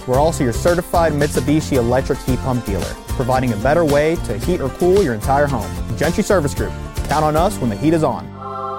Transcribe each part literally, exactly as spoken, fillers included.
We're also your certified Mitsubishi electric heat pump dealer, providing a better way to heat or cool your entire home. Gentry Service Group. Count on us when the heat is on.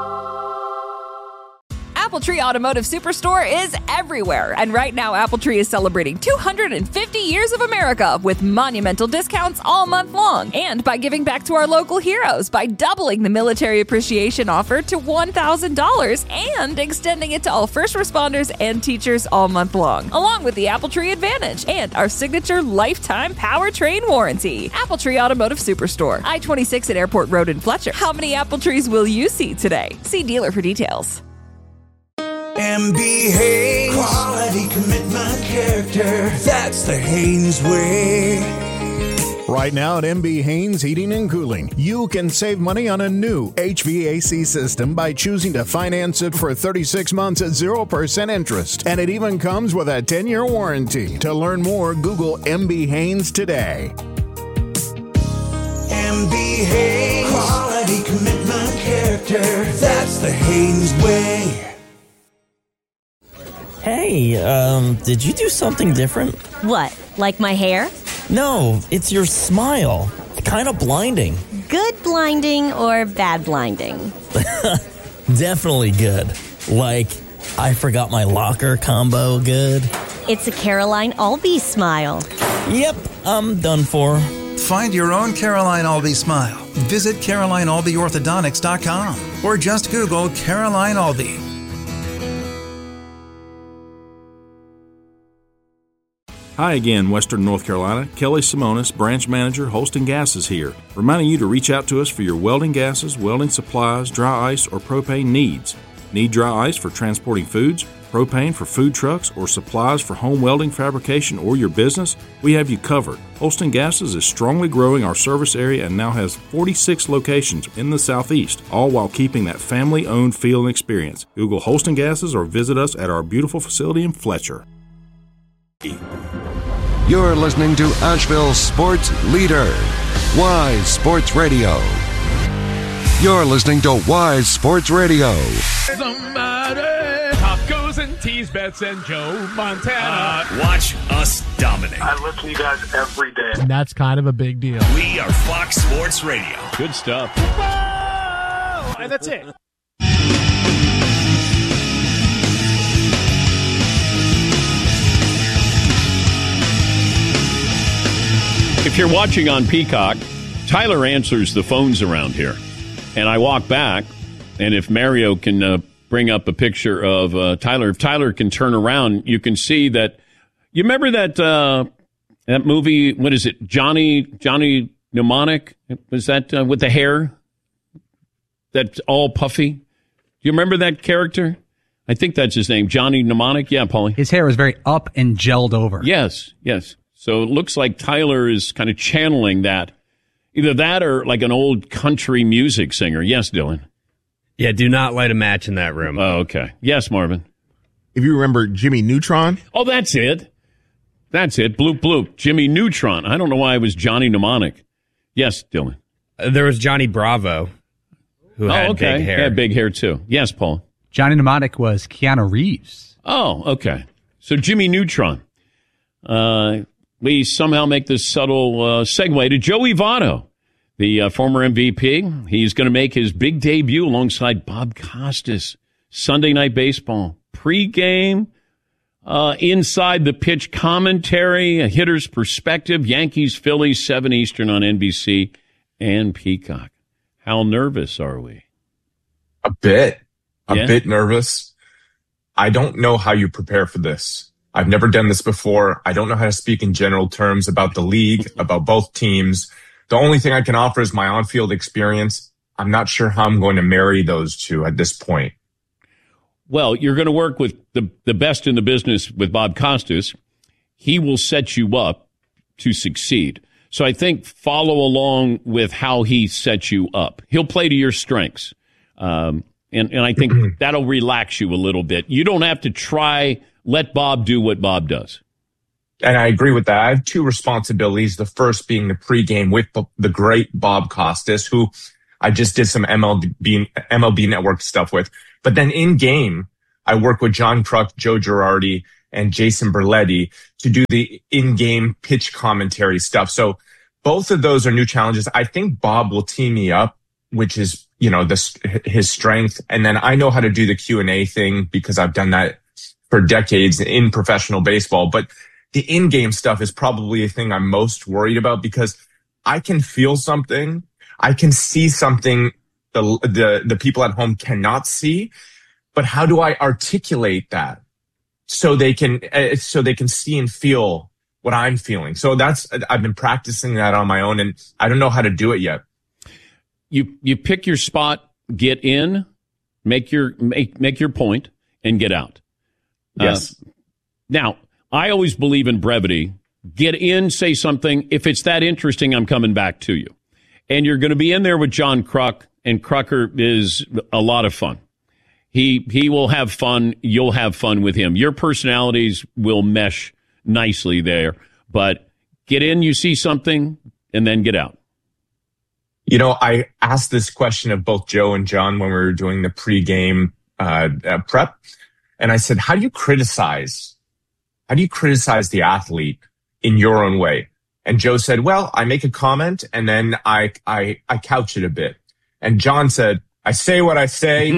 AppleTree Automotive Superstore is everywhere. And right now, AppleTree is celebrating two hundred fifty years of America with monumental discounts all month long. And by giving back to our local heroes by doubling the military appreciation offer to one thousand dollars and extending it to all first responders and teachers all month long, along with the AppleTree Advantage and our signature lifetime powertrain warranty. AppleTree Automotive Superstore, I twenty-six at Airport Road in Fletcher. How many apple trees will you see today? See dealer for details. M B Haynes. Quality, commitment, character. That's the Haynes way. Right now at M B Haynes Heating and Cooling, you can save money on a new H V A C system by choosing to finance it for thirty-six months at zero percent interest. And it even comes with a ten-year warranty. To learn more, Google M B Haynes today. M B Haynes. Quality, commitment, character. That's the Haynes way. Hey, um, did you do something different? What, like my hair? No, it's your smile. Kind of blinding. Good blinding or bad blinding? Definitely good. Like, I forgot my locker combo good. It's a Caroline Albee smile. Yep, I'm done for. Find your own Caroline Albee smile. Visit Caroline Albee Orthodontics dot com or just Google Caroline Albee. Hi again, Western North Carolina. Kelly Simonis, Branch Manager, Holston Gases here, reminding you to reach out to us for your welding gases, welding supplies, dry ice, or propane needs. Need dry ice for transporting foods, propane for food trucks, or supplies for home welding fabrication or your business? We have you covered. Holston Gases is strongly growing our service area and now has forty-six locations in the Southeast, all while keeping that family-owned feel and experience. Google Holston Gases or visit us at our beautiful facility in Fletcher. You're listening to Asheville's sports leader, Wise Sports Radio. You're listening to Wise Sports Radio. Somebody, Top Goes and Tease Bets and Joe Montana. Uh, watch us dominate. I listen to you guys every day. And that's kind of a big deal. We are Fox Sports Radio. Good stuff. Whoa! And that's it. If you're watching on Peacock, Tyler answers the phones around here. And I walk back, and if Mario can uh, bring up a picture of uh, Tyler, if Tyler can turn around, you can see that. You remember that uh, that movie, what is it, Johnny Johnny Mnemonic? Was that uh, with the hair? That's all puffy? Do you remember that character? I think that's his name, Johnny Mnemonic. Yeah, Paulie. His hair was very up and gelled over. Yes, yes. So it looks like Tyler is kind of channeling that. Either that or like an old country music singer. Yes, Dylan. Yeah, do not light a match in that room. Oh, okay. Yes, Marvin. If you remember Jimmy Neutron. Oh, that's it. That's it. Bloop, bloop. Jimmy Neutron. I don't know why it was Johnny Mnemonic. Yes, Dylan. Uh, there was Johnny Bravo, who oh, had okay. big hair. He had big hair, too. Yes, Paul. Johnny Mnemonic was Keanu Reeves. Oh, okay. So Jimmy Neutron. Uh... We somehow make this subtle uh, segue to Joey Votto, the uh, former M V P. He's going to make his big debut alongside Bob Costas. Sunday Night Baseball pregame, uh, inside the pitch commentary, a hitter's perspective. Yankees, Phillies, seven Eastern on N B C and Peacock. How nervous are we? A bit, a yeah. bit nervous. I don't know how you prepare for this. I've never done this before. I don't know how to speak in general terms about the league, about both teams. The only thing I can offer is my on-field experience. I'm not sure how I'm going to marry those two at this point. Well, you're going to work with the, the best in the business with Bob Costas. He will set you up to succeed. So I think follow along with how he sets you up. He'll play to your strengths. Um, and, and I think that'll relax you a little bit. You don't have to try... Let Bob do what Bob does. And I agree with that. I have two responsibilities. The first being the pregame with the great Bob Costas, who I just did some M L B, M L B Network stuff with. But then in game, I work with John Kruk, Joe Girardi, and Jason Berletti to do the in-game pitch commentary stuff. So both of those are new challenges. I think Bob will team me up, which is, you know, this, his strength. And then I know how to do the Q and A thing because I've done that for decades in professional baseball. But the in-game stuff is probably the thing I'm most worried about because I can feel something. I can see something the, the, the people at home cannot see. But how do I articulate that so they can, uh, so they can see and feel what I'm feeling? So that's, I've been practicing that on my own and I don't know how to do it yet. You, you pick your spot, get in, make your, make, make your point and get out. Yes. Uh, now, I always believe in brevity. Get in, say something. If it's that interesting, I'm coming back to you. And you're going to be in there with John Kruk, and Krucker is a lot of fun. He he will have fun. You'll have fun with him. Your personalities will mesh nicely there. But get in, you see something, and then get out. You know, I asked this question of both Joe and John when we were doing the pregame uh, uh, prep. And I said, how do you criticize? How do you criticize the athlete in your own way? And Joe said, well, I make a comment and then I, I, I couch it a bit. And John said, I say what I say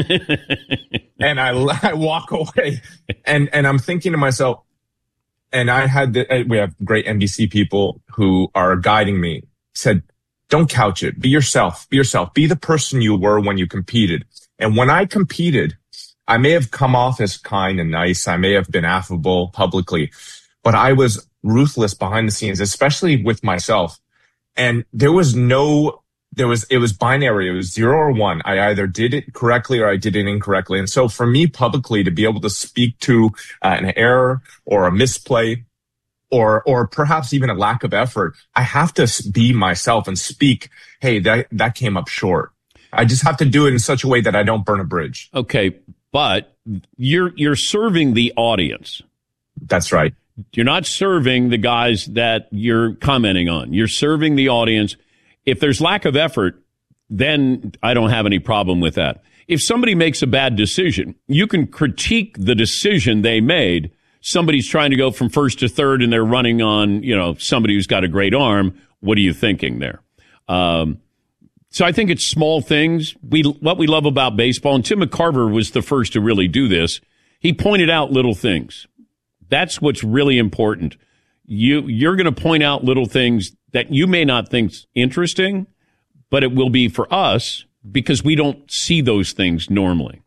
and I, I walk away. And, and I'm thinking to myself, and I had, the, we have great N B C people who are guiding me, said, don't couch it. Be yourself. Be yourself. Be the person you were when you competed. And when I competed, I may have come off as kind and nice. I may have been affable publicly, but I was ruthless behind the scenes, especially with myself. And there was no, there was, it was binary. It was zero or one. I either did it correctly or I did it incorrectly. And so for me publicly to be able to speak to uh, an error or a misplay or, or perhaps even a lack of effort, I have to be myself and speak, hey, that, that came up short. I just have to do it in such a way that I don't burn a bridge. Okay. But you're you're serving the audience. That's right. You're not serving the guys that you're commenting on. You're serving the audience. If there's lack of effort, then I don't have any problem with that. If somebody makes a bad decision, you can critique the decision they made. Somebody's trying to go from first to third and they're running on, you know, somebody who's got a great arm. What are you thinking there? Um So I think it's small things. We what we love about baseball, and Tim McCarver was the first to really do this. He pointed out little things. That's what's really important. You you're going to point out little things that you may not think's interesting, but it will be for us because we don't see those things normally.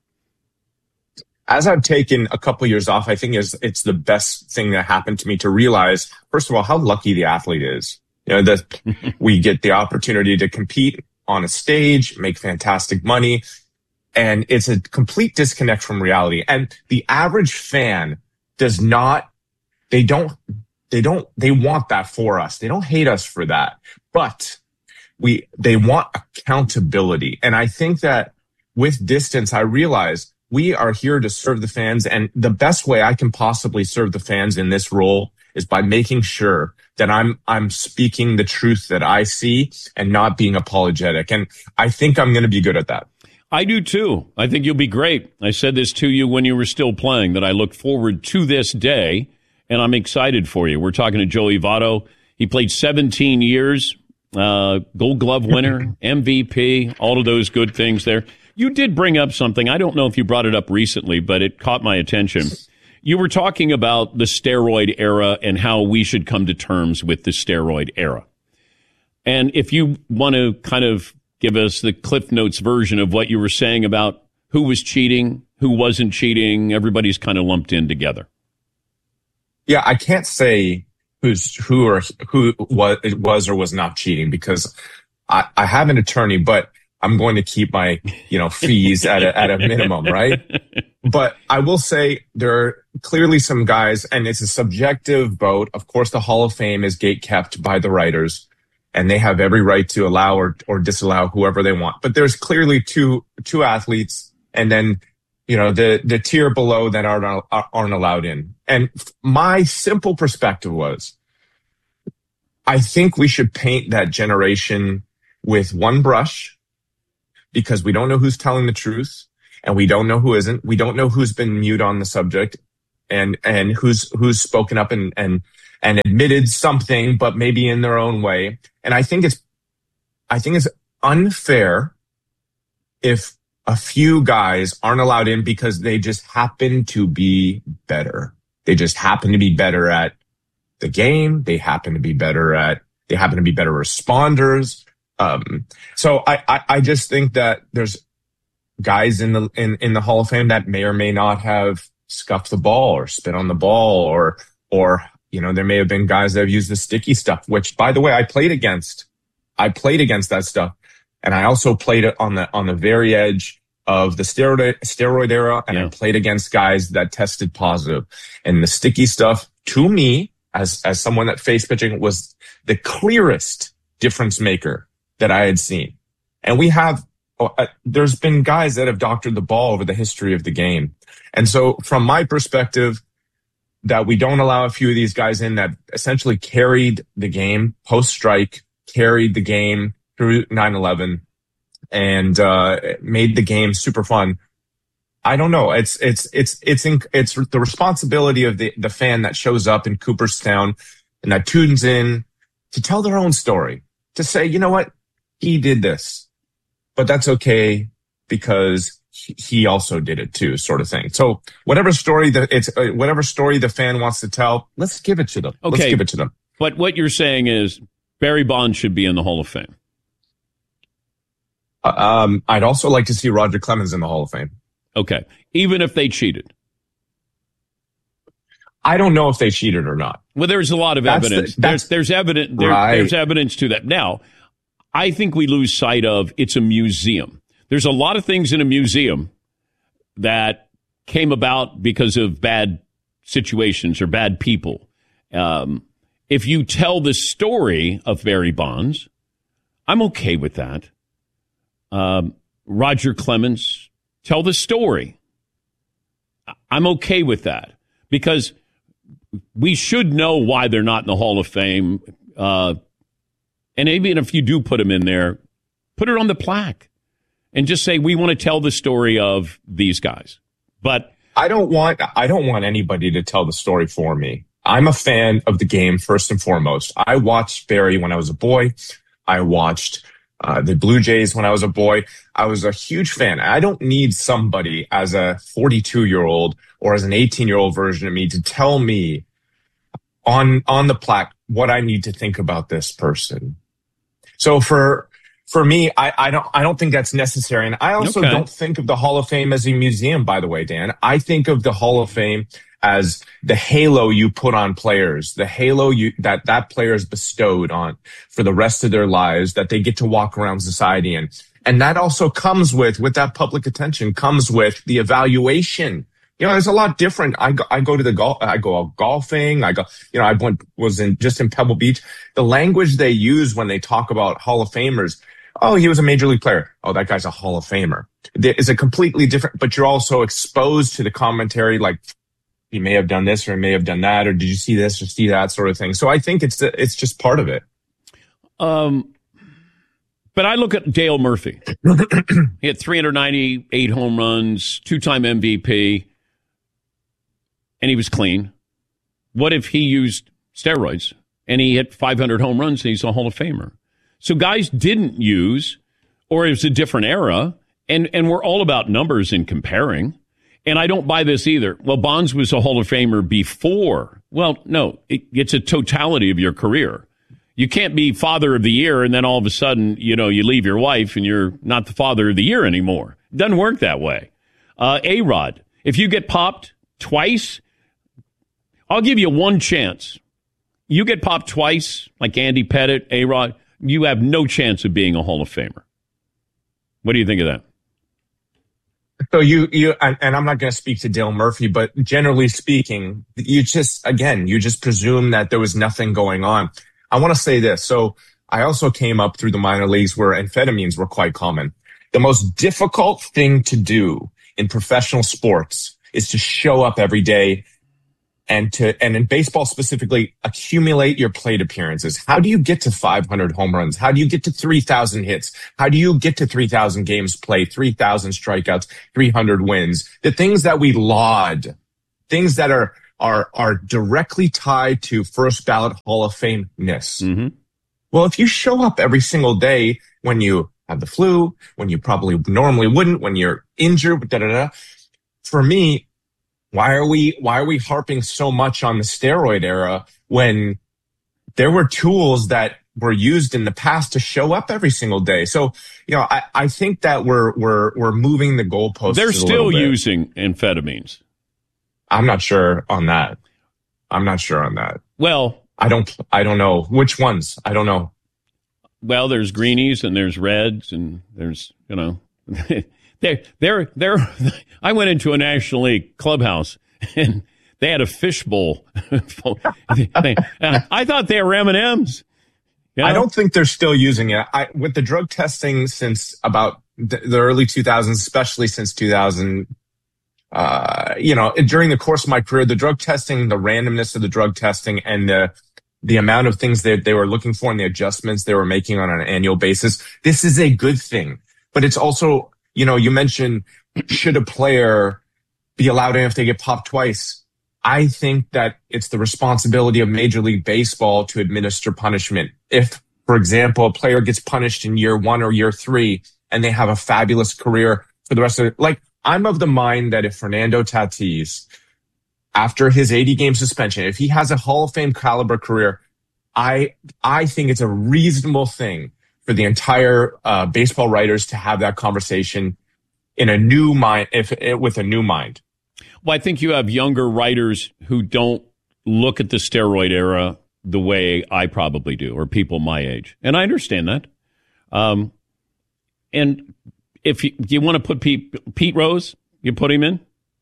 As I've taken a couple years off, I think it's, it's the best thing that happened to me to realize, first of all, how lucky the athlete is. You know, that we get the opportunity to compete on a stage, make fantastic money, and it's a complete disconnect from reality. And the average fan does not, they don't, they don't, they want that for us. They don't hate us for that, but we, they want accountability. And I think that with distance, I realize we are here to serve the fans. And the best way I can possibly serve the fans in this role is by making sure that I'm, I'm speaking the truth that I see and not being apologetic. And I think I'm going to be good at that. I do too. I think you'll be great. I said this to you when you were still playing, that I look forward to this day, and I'm excited for you. We're talking to Joey Votto. He played seventeen years, uh, Gold Glove winner, M V P, all of those good things there. You did bring up something. I don't know if you brought it up recently, but it caught my attention. You were talking about the steroid era and how we should come to terms with the steroid era. And if you want to kind of give us the Cliff Notes version of what you were saying about who was cheating, who wasn't cheating, everybody's kind of lumped in together. Yeah, I can't say who's who or who was it was or was not cheating because I, I have an attorney, but I'm going to keep my, you know, fees at a, at a minimum, right? But I will say there are clearly some guys, and it's a subjective vote. Of course, the Hall of Fame is gatekept by the writers, and they have every right to allow or, or disallow whoever they want. But there's clearly two two athletes, and then, you know, the the tier below that aren't aren't allowed in. And my simple perspective was, I think we should paint that generation with one brush, because we don't know who's telling the truth and we don't know who isn't. We don't know who's been mute on the subject and, and who's, who's spoken up and, and, and admitted something, but maybe in their own way. And I think it's, I think it's unfair if a few guys aren't allowed in because they just happen to be better. They just happen to be better at the game. They happen to be better at, they happen to be better responders. Um, so I, I, I just think that there's guys in the, in, in the Hall of Fame that may or may not have scuffed the ball or spit on the ball or, or, you know, there may have been guys that have used the sticky stuff, which by the way, I played against, I played against that stuff. And I also played it on the, on the very edge of the steroid, steroid era. And yeah. I played against guys that tested positive, and the sticky stuff to me as, as someone that faced pitching was the clearest difference maker that I had seen. And we have, uh, there's been guys that have doctored the ball over the history of the game. And so from my perspective, that we don't allow a few of these guys in that essentially carried the game post-strike, carried the game through nine eleven, and uh made the game super fun. I don't know. It's it's it's it's in, it's the responsibility of the the fan that shows up in Cooperstown and that tunes in to tell their own story, to say, you know what, he did this, but that's okay because he also did it too, sort of thing. So whatever story that it's uh, whatever story the fan wants to tell, let's give it to them. Okay, let's give it to them. But what you're saying is Barry Bonds should be in the Hall of Fame. Uh, um, I'd also like to see Roger Clemens in the Hall of Fame. Okay, even if they cheated. I don't know if they cheated or not. Well, there's a lot of that's evidence. The, there's there's evidence. There, right. There's evidence to that. Now, I think we lose sight of it's a museum. There's a lot of things in a museum that came about because of bad situations or bad people. Um, if you tell the story of Barry Bonds, I'm okay with that. Um, Roger Clemens, tell the story. I'm okay with that because we should know why they're not in the Hall of Fame. Uh, and even if you do put them in there, put it on the plaque. And just say, we want to tell the story of these guys. But I don't want, I don't want anybody to tell the story for me. I'm a fan of the game first and foremost. I watched Barry when I was a boy. I watched uh, the Blue Jays when I was a boy. I was a huge fan. I don't need somebody as a forty-two year old or as an eighteen year old version of me to tell me on, on the plaque what I need to think about this person. So for, For me, I, I don't I don't think that's necessary. And I also okay. don't think of the Hall of Fame as a museum, by the way, Dan. I think of the Hall of Fame as the halo you put on players, the halo you that that player is bestowed on for the rest of their lives, that they get to walk around society in. And that also comes with, with that public attention, comes with the evaluation. You know, it's a lot different. I go, I go to the golf, I go out golfing. I go, you know, I went, was in just in Pebble Beach. The language they use when they talk about Hall of Famers, oh, he was a major league player. Oh, that guy's a Hall of Famer. It's a completely different, but you're also exposed to the commentary, like he may have done this or he may have done that, or did you see this or see that sort of thing. So I think it's it's just part of it. Um, but I look at Dale Murphy. He had three hundred ninety-eight home runs, two-time M V P, and he was clean. What if he used steroids and he hit five hundred home runs and he's a Hall of Famer? So guys didn't use, or it was a different era, and, and we're all about numbers and comparing. And I don't buy this either. Well, Bonds was a Hall of Famer before. Well, no, it, it's a totality of your career. You can't be father of the year and then all of a sudden, you know, you leave your wife and you're not the father of the year anymore. It doesn't work that way. Uh, A-Rod, if you get popped twice, I'll give you one chance. You get popped twice, like Andy Pettitte, A-Rod, you have no chance of being a Hall of Famer. What do you think of that? So you, you, and I'm not going to speak to Dale Murphy, but generally speaking, you just, again, you just presume that there was nothing going on. I want to say this. So I also came up through the minor leagues where amphetamines were quite common. The most difficult thing to do in professional sports is to show up every day and to, and in baseball specifically, accumulate your plate appearances. How do you get to five hundred home runs? How do you get to three thousand hits? How do you get to three thousand games played, three thousand strikeouts, three hundred wins? The things that we laud, things that are are are directly tied to first ballot Hall of Fame-ness. Mm-hmm. Well, if you show up every single day when you have the flu, when you probably normally wouldn't, when you're injured, da da da. For me, why are we why are we harping so much on the steroid era when there were tools that were used in the past to show up every single day? So, you know, I, I think that we're we're we're moving the goalposts. They're a still little bit. using amphetamines. I'm not sure on that. I'm not sure on that. Well, I don't I don't know which ones. I don't know. Well, there's greenies and there's reds and there's, you know, they're, they're, they're, I went into a National League clubhouse and they had a fishbowl. they, I thought they were M and M's. You know? I don't think they're still using it. I, with the drug testing since about the, the early two thousands, especially since two thousand, uh, you know, during the course of my career, the drug testing, the randomness of the drug testing and the the amount of things that they were looking for and the adjustments they were making on an annual basis. This is a good thing, but it's also, you know, you mentioned, should a player be allowed in if they get popped twice? I think that it's the responsibility of Major League Baseball to administer punishment. If, for example, a player gets punished in year one or year three and they have a fabulous career for the rest of it, like I'm of the mind that if Fernando Tatis, after his eighty game suspension, if he has a Hall of Fame caliber career, I I think it's a reasonable thing for the entire uh, baseball writers to have that conversation in a new mind, if with a new mind. Well, I think you have younger writers who don't look at the steroid era the way I probably do, or people my age, and I understand that. Um, and if you, you want to put Pete, Pete Rose, you put him in.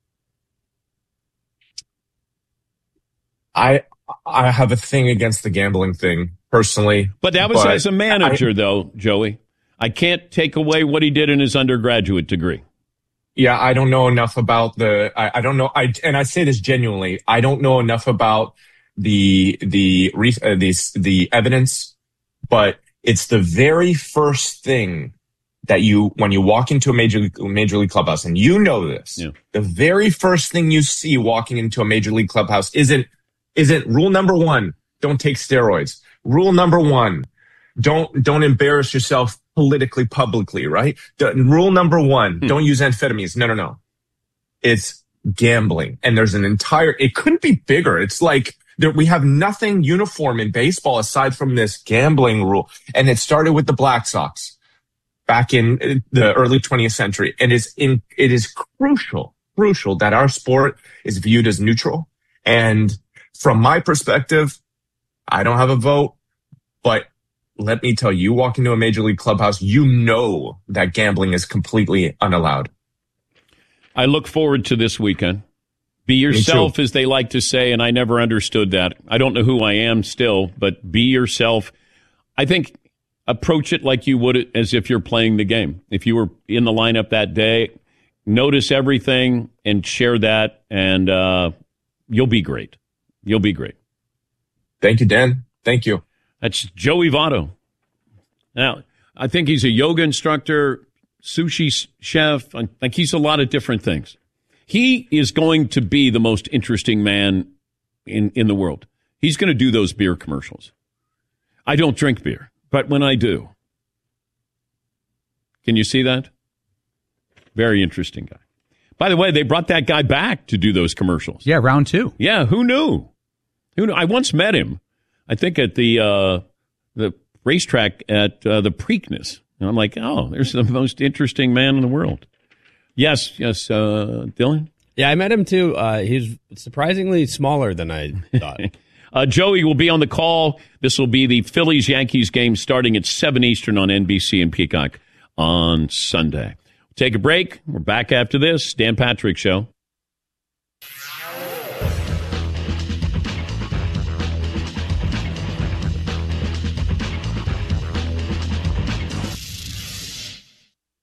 I I have a thing against the gambling thing personally. But that was but as a manager, I, though, Joey. I can't take away what he did in his undergraduate degree. Yeah, I don't know enough about the. I, I don't know. I and I say this genuinely. I don't know enough about the the uh, the the evidence, but it's the very first thing that you when you walk into a major league, major league clubhouse, and you know this. Yeah. The very first thing you see walking into a major league clubhouse isn't. Isn't rule number one, don't take steroids. Rule number one, don't don't embarrass yourself politically, publicly, right? The, rule number one, hmm. don't use amphetamines. No, no, no. It's gambling. And there's an entire, it couldn't be bigger. It's like there, we have nothing uniform in baseball aside from this gambling rule. And it started with the Black Sox back in the early twentieth century. And it's in, it is crucial, crucial that our sport is viewed as neutral. And from my perspective, I don't have a vote, but let me tell you, you walk into a major league clubhouse, you know that gambling is completely unallowed. I look forward to this weekend. Be yourself, as they like to say, and I never understood that. I don't know who I am still, but be yourself. I think approach it like you would as if you're playing the game. If you were in the lineup that day, notice everything and share that, and uh, you'll be great. You'll be great. Thank you, Dan. Thank you. That's Joey Votto. Now, I think he's a yoga instructor, sushi chef. I think he's a lot of different things. He is going to be the most interesting man in, in the world. He's going to do those beer commercials. I don't drink beer, but when I do. Can you see that? Very interesting guy. By the way, they brought that guy back to do those commercials. Yeah, round two. Yeah, who knew? Who knew? I once met him, I think at the uh, the racetrack at uh, the Preakness. And I'm like, oh, there's the most interesting man in the world. Yes, yes, uh, Dylan? Yeah, I met him too. Uh, he's surprisingly smaller than I thought. uh, Joey will be on the call. This will be the Phillies-Yankees game starting at seven Eastern on N B C and Peacock on Sunday. Take a break. We're back after this. Dan Patrick Show.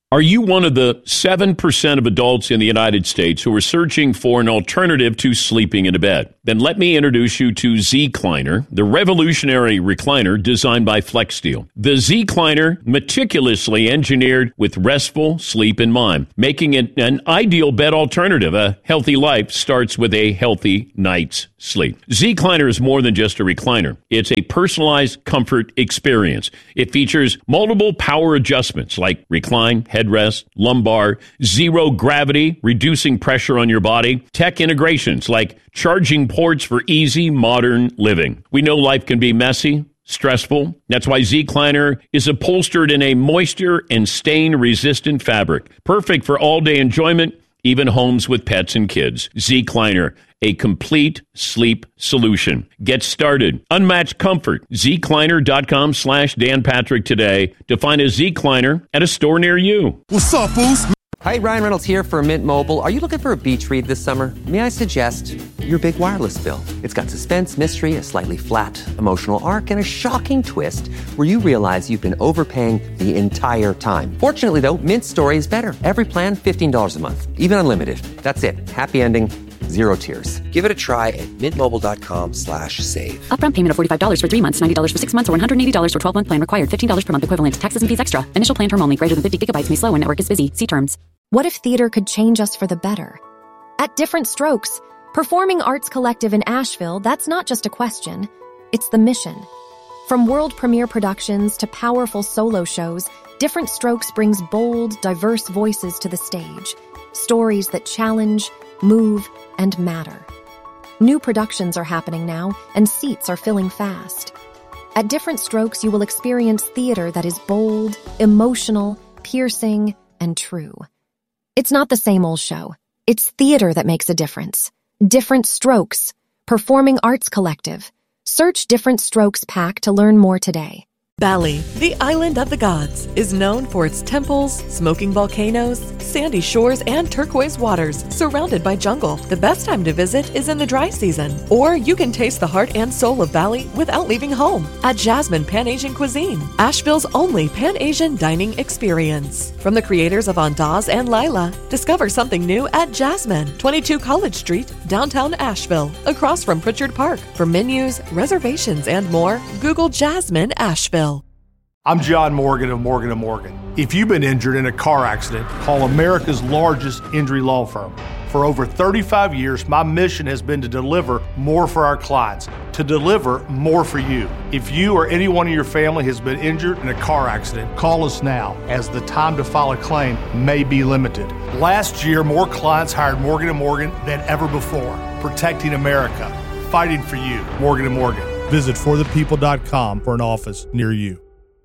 Are you one of the seven percent of adults in the United States who are searching for an alternative to sleeping in a bed? Then let me introduce you to Zecliner, the revolutionary recliner designed by FlexSteel. The Zecliner, meticulously engineered with restful sleep in mind, making it an ideal bed alternative. A healthy life starts with a healthy night's sleep. Zecliner is more than just a recliner. It's a personalized comfort experience. It features multiple power adjustments like recline, headrest, lumbar, zero gravity, reducing pressure on your body, tech integrations like charging ports for easy modern living. We know life can be messy, stressful. That's why Zecliner is upholstered in a moisture and stain-resistant fabric, perfect for all-day enjoyment, even homes with pets and kids. Zecliner, a complete sleep solution. Get started. Unmatched comfort. Zecliner.com slash Dan Patrick today to find a Zecliner at a store near you. What's up, Boost? Hi, Ryan Reynolds here for Mint Mobile. Are you looking for a beach read this summer? May I suggest your big wireless bill? It's got suspense, mystery, a slightly flat, emotional arc, and a shocking twist where you realize you've been overpaying the entire time. Fortunately, though, Mint's story is better. Every plan, fifteen dollars a month. Even unlimited. That's it. Happy ending. Zero tears. Give it a try at mintmobile.com slash save. Upfront payment of forty-five dollars for three months, ninety dollars for six months, or one hundred eighty dollars for twelve-month plan required. fifteen dollars per month equivalent. Taxes and fees extra. Initial plan term only. Greater than fifty gigabytes may slow when network is busy. See terms. What if theater could change us for the better? At Different Strokes, Performing Arts Collective in Asheville, that's not just a question. It's the mission. From world premiere productions to powerful solo shows, Different Strokes brings bold, diverse voices to the stage. Stories that challenge, move, and matter. New productions are happening now, and seats are filling fast. At Different Strokes, you will experience theater that is bold, emotional, piercing, and true. It's not the same old show. It's theater that makes a difference. Different Strokes, Performing Arts Collective. Search Different Strokes Pack to learn more today. Bali, the island of the gods, is known for its temples, smoking volcanoes, sandy shores, and turquoise waters, surrounded by jungle. The best time to visit is in the dry season. Or you can taste the heart and soul of Bali without leaving home at Jasmine Pan-Asian Cuisine, Asheville's only Pan-Asian dining experience. From the creators of Andaz and Lila, discover something new at Jasmine, twenty-two College Street, downtown Asheville, across from Pritchard Park. For menus, reservations, and more, Google Jasmine Asheville. I'm John Morgan of Morgan and Morgan. If you've been injured in a car accident, call America's largest injury law firm. For over thirty-five years, my mission has been to deliver more for our clients, to deliver more for you. If you or anyone in your family has been injured in a car accident, call us now, as the time to file a claim may be limited. Last year, more clients hired Morgan and Morgan than ever before, protecting America, fighting for you. Morgan and Morgan. Visit for the people dot com for an office near you.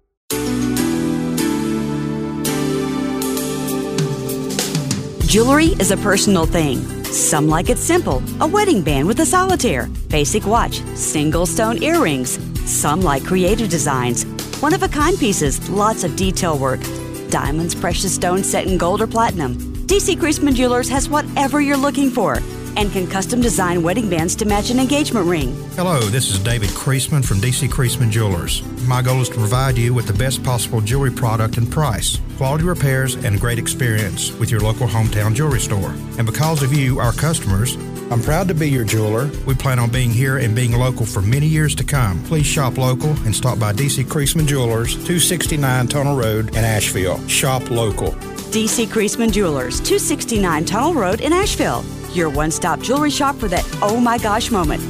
Jewelry is a personal thing. Some like it simple, a wedding band with a solitaire, basic watch, single stone earrings. Some like creative designs, one-of-a-kind pieces, lots of detail work. Diamonds, precious stones set in gold or platinum. D C Creasman Jewelers has whatever you're looking for and can custom design wedding bands to match an engagement ring. Hello, this is David Creasman from D C Creasman Jewelers. My goal is to provide you with the best possible jewelry product and price, quality repairs, and great experience with your local hometown jewelry store. And because of you, our customers, I'm proud to be your jeweler. We plan on being here and being local for many years to come. Please shop local and stop by D C Creasman Jewelers, two sixty-nine Tunnel Road in Asheville. Shop local. D C Creasman Jewelers, two sixty-nine Tunnel Road in Asheville. Your one-stop jewelry shop for that oh my gosh moment.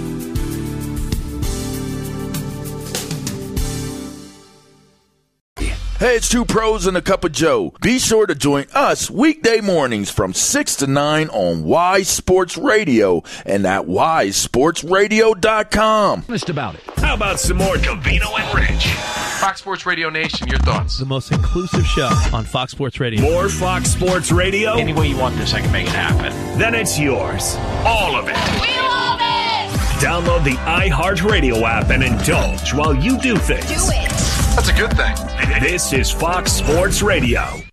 Hey, it's two pros and a cup of Joe. Be sure to join us weekday mornings from six to nine on Wise Sports Radio and at wise sports radio dot com. Honest about it. How about some more Covino and Rich? Fox Sports Radio Nation, your thoughts? The most inclusive show on Fox Sports Radio. More Fox Sports Radio? Any way you want this, I can make it happen. Then it's yours. All of it. We love it! Download the iHeartRadio app and indulge while you do things. Do it. That's a good thing. This is Fox Sports Radio.